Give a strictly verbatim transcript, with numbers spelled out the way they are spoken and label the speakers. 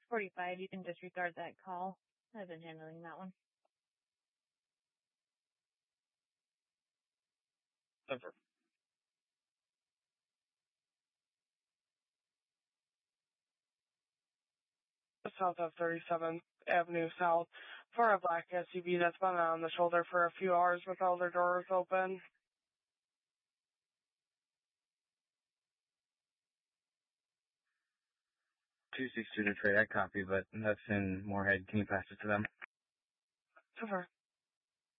Speaker 1: forty-five, you can disregard that call. I've been handling that one.
Speaker 2: Over. South of thirty-seventh Avenue South for a black S U V that's been on the shoulder for a few hours with all their doors open.
Speaker 3: two six two Detroit, I copy, but that's in Moorhead. Can you pass it to them?
Speaker 2: Over.